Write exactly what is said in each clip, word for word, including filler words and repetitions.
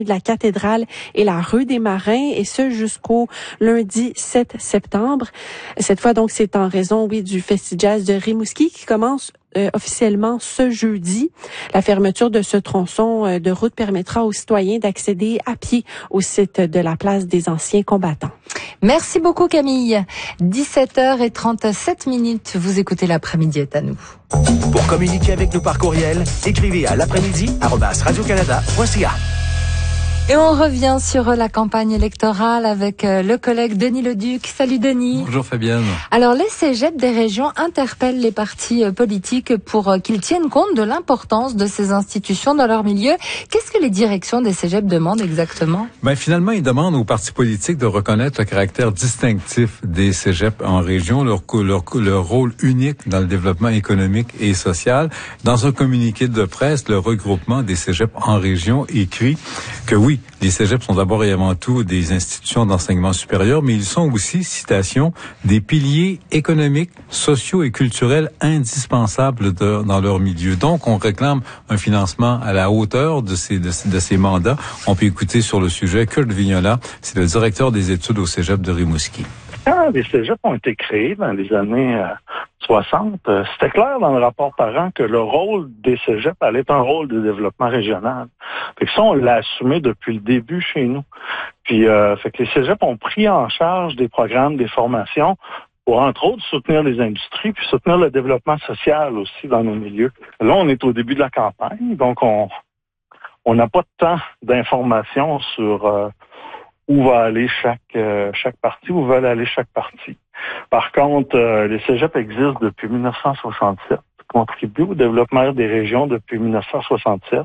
de la cathédrale et la rue des Marins, et ce jusqu'au lundi sept septembre. Cette fois, donc, c'est en raison, oui, du Festi-Jazz de Rimouski qui commence euh, officiellement ce jeudi. La fermeture de ce tronçon euh, de route permettra aux citoyens d'accéder à pied au site de la place des anciens combattants. Merci beaucoup, Camille. dix-sept heures trente-sept minutes. Vous écoutez l'après-midi est à nous. Pour communiquer avec nous par courriel, écrivez à l'après-midi arobase radio canada point c a. Et on revient sur la campagne électorale avec le collègue Denis Leduc. Salut Denis. Bonjour Fabienne. Alors les cégeps des régions interpellent les partis politiques pour qu'ils tiennent compte de l'importance de ces institutions dans leur milieu. Qu'est-ce que les directions des cégeps demandent exactement? Ben finalement, ils demandent aux partis politiques de reconnaître le caractère distinctif des cégeps en région, leur, leur, leur rôle unique dans le développement économique et social. Dans un communiqué de presse, le regroupement des cégeps en région écrit que oui, les cégeps sont d'abord et avant tout des institutions d'enseignement supérieur, mais ils sont aussi, citation, des piliers économiques, sociaux et culturels indispensables de, dans leur milieu. Donc, on réclame un financement à la hauteur de ces, de, de ces mandats. On peut écouter sur le sujet Kurt Vignola, c'est le directeur des études au cégep de Rimouski. Quand les cégeps ont été créés dans les années euh, soixante, euh, c'était clair dans le rapport parent que le rôle des cégeps allait être un rôle de développement régional. Fait que ça, on l'a assumé depuis le début chez nous. Puis, euh, fait que les cégeps ont pris en charge des programmes, des formations pour, entre autres, soutenir les industries, puis soutenir le développement social aussi dans nos milieux. Là, on est au début de la campagne, donc on on n'a pas tant d'informations sur euh, où va aller chaque euh, chaque parti, où va aller chaque parti. Par contre, euh, les cégeps existent depuis dix-neuf cent soixante-sept, contribuent au développement des régions depuis dix-neuf cent soixante-sept.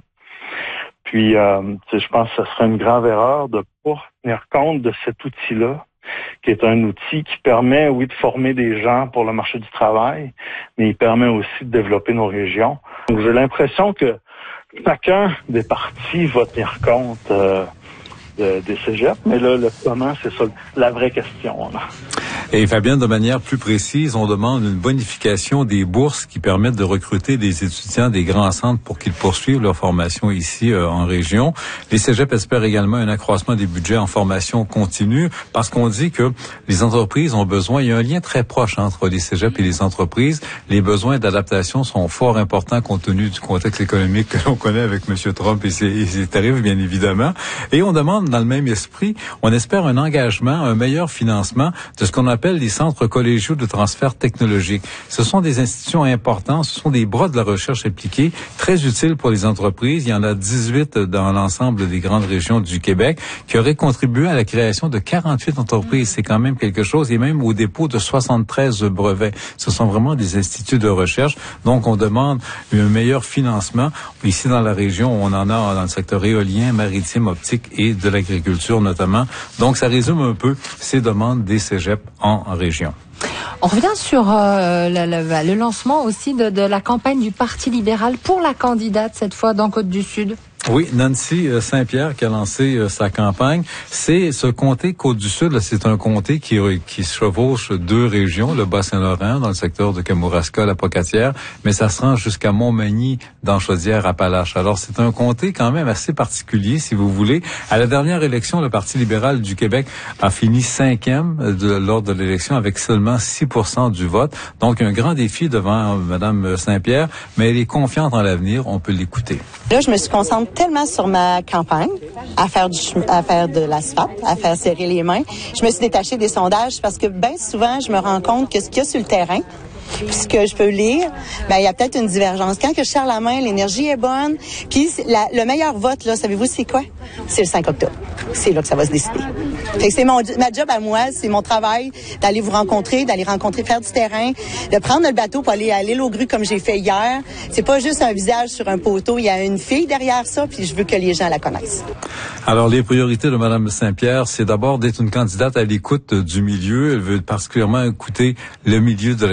Puis, euh, je pense que ce serait une grave erreur de ne pas tenir compte de cet outil-là, qui est un outil qui permet, oui, de former des gens pour le marché du travail, mais il permet aussi de développer nos régions. Donc, j'ai l'impression que chacun des partis va tenir compte euh, de, des cégeps, mais là, le comment, c'est ça, la vraie question, là. Et Fabien, de manière plus précise, on demande une bonification des bourses qui permettent de recruter des étudiants des grands centres pour qu'ils poursuivent leur formation ici euh, en région. Les cégeps espèrent également un accroissement des budgets en formation continue parce qu'on dit que les entreprises ont besoin, il y a un lien très proche entre les cégeps et les entreprises. Les besoins d'adaptation sont fort importants compte tenu du contexte économique que l'on connaît avec M. Trump et ses, et ses tarifs, bien évidemment. Et on demande, dans le même esprit, on espère un engagement, un meilleur financement de ce qu'on appelle les centres collégiaux de transfert technologique. Ce sont des institutions importantes, ce sont des bras de la recherche appliquée, très utiles pour les entreprises. Il y en a dix-huit dans l'ensemble des grandes régions du Québec qui auraient contribué à la création de quarante-huit entreprises. C'est quand même quelque chose, et même au dépôt de soixante-treize brevets. Ce sont vraiment des instituts de recherche. Donc, on demande un meilleur financement. Ici, dans la région, on en a dans le secteur éolien, maritime, optique et de l'agriculture notamment. Donc, ça résume un peu ces demandes des cégeps en région. On revient sur euh, la, la, le lancement aussi de, de la campagne du Parti libéral pour la candidate, cette fois dans Côte-du-Sud. Oui, Nancy Saint-Pierre qui a lancé euh, sa campagne. C'est ce comté Côte-du-Sud, là, c'est un comté qui, qui chevauche deux régions, le Bas-Saint-Laurent dans le secteur de Kamouraska, la Pocatière, mais ça se rend jusqu'à Montmagny dans Chaudière-Appalaches. Alors c'est un comté quand même assez particulier, si vous voulez. À la dernière élection, le Parti libéral du Québec a fini cinquième de, lors de l'élection avec seulement six pour cent du vote. Donc un grand défi devant Mme Saint-Pierre, mais elle est confiante en l'avenir. On peut l'écouter. Là, je me suis concentrée tellement sur ma campagne, à faire du à faire de l'asphalte, à faire serrer les mains. Je me suis détachée des sondages parce que bien souvent, je me rends compte que ce qu'il y a sur le terrain, puis ce que je peux lire, ben il y a peut-être une divergence. Quand que je serre la main, l'énergie est bonne. Puis la, le meilleur vote, là, savez-vous c'est quoi? C'est le cinq octobre. C'est là que ça va se décider. Fait que c'est mon ma job à moi, c'est mon travail d'aller vous rencontrer, d'aller rencontrer, faire du terrain, de prendre le bateau pour aller à l'île aux grues comme j'ai fait hier. C'est pas juste un visage sur un poteau, il y a une fille derrière ça, puis je veux que les gens la connaissent. Alors, les priorités de Mme Saint-Pierre, c'est d'abord d'être une candidate à l'écoute du milieu. Elle veut particulièrement écouter le milieu de l'agriculture.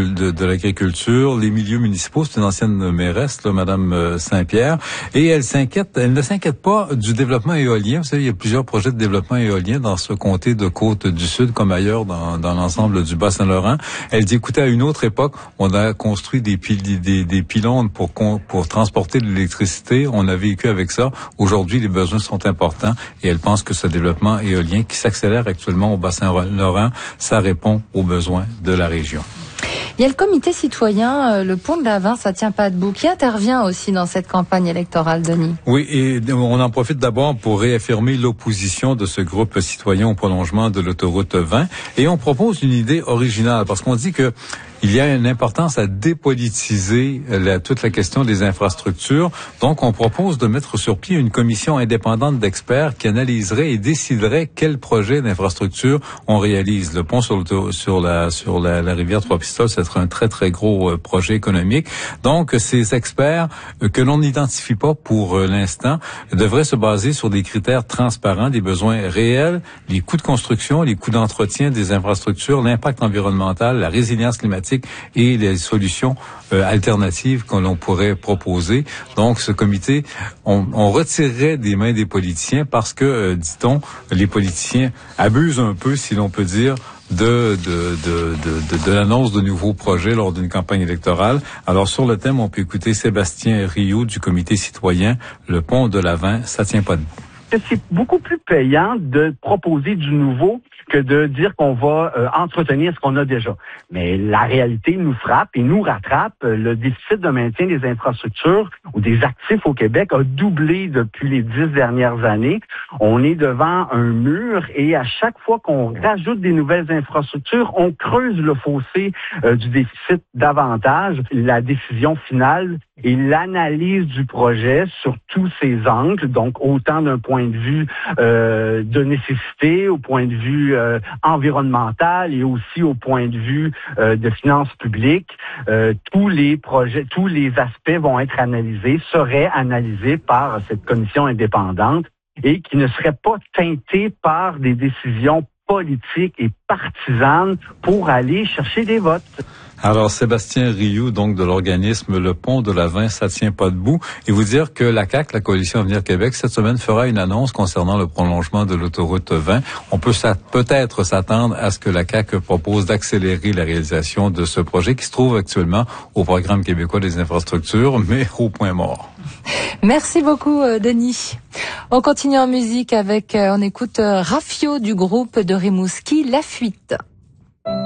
de, de l'agriculture, les milieux municipaux. C'est une ancienne mairesse, là, Madame Saint-Pierre, et elle s'inquiète, elle ne s'inquiète pas du développement éolien. Vous savez, il y a plusieurs projets de développement éolien dans ce comté de Côte-du-Sud comme ailleurs dans, dans l'ensemble du Bas-Saint-Laurent. Elle dit, écoutez, à une autre époque, on a construit des, pil- des, des pylônes pour, pour transporter de l'électricité. On a vécu avec ça. Aujourd'hui, les besoins sont importants et elle pense que ce développement éolien qui s'accélère actuellement au Bas-Saint-Laurent, ça répond aux besoins de la région. Il y a le comité citoyen, euh, le pont de la Vin, ça tient pas debout, qui intervient aussi dans cette campagne électorale, Denis. Oui, et on en profite d'abord pour réaffirmer l'opposition de ce groupe citoyen au prolongement de l'autoroute vingt. Et on propose une idée originale, parce qu'on dit que il y a une importance à dépolitiser la, toute la question des infrastructures. Donc, on propose de mettre sur pied une commission indépendante d'experts qui analyserait et déciderait quel projet d'infrastructure on réalise. Le pont sur, le, sur, la, sur la, la rivière Trois-Pistoles, c'est un très, très gros euh, projet économique. Donc, ces experts euh, que l'on n'identifie pas pour euh, l'instant devraient se baser sur des critères transparents, des besoins réels, les coûts de construction, les coûts d'entretien des infrastructures, l'impact environnemental, la résilience climatique et les solutions euh, alternatives que l'on pourrait proposer. Donc, ce comité, on, on retirerait des mains des politiciens parce que, euh, dit-on, les politiciens abusent un peu, si l'on peut dire, de de de de, de, de l'annonce de nouveaux projets lors d'une campagne électorale. Alors, sur le thème, on peut écouter Sébastien Rioux du comité citoyen. Le pont de la Vin, ça tient pas debout. C'est beaucoup plus payant de proposer du nouveau que de dire qu'on va euh, entretenir ce qu'on a déjà. Mais la réalité nous frappe et nous rattrape. Le déficit de maintien des infrastructures ou des actifs au Québec a doublé depuis les dix dernières années. On est devant un mur et à chaque fois qu'on rajoute des nouvelles infrastructures, on creuse le fossé euh, du déficit davantage. La décision finale et l'analyse du projet sur tous ses angles, donc autant d'un point de vue euh, de nécessité, au point de vue euh, environnemental et aussi au point de vue euh, de finances publiques. Euh, tous les projets, tous les aspects vont être analysés, seraient analysés par cette commission indépendante et qui ne serait pas teintés par des décisions politiques et partisanes pour aller chercher des votes. Alors, Sébastien Rioux, donc de l'organisme Le Pont de la Vin, ça tient pas debout. Et vous dire que la C A Q, la Coalition Avenir Québec, cette semaine fera une annonce concernant le prolongement de l'autoroute vingt. On peut peut-être s'attendre à ce que la C A Q propose d'accélérer la réalisation de ce projet qui se trouve actuellement au Programme québécois des infrastructures, mais au point mort. Merci beaucoup, Denis. On continue en musique avec, on écoute Rafio du groupe de Rimouski, La Fuite.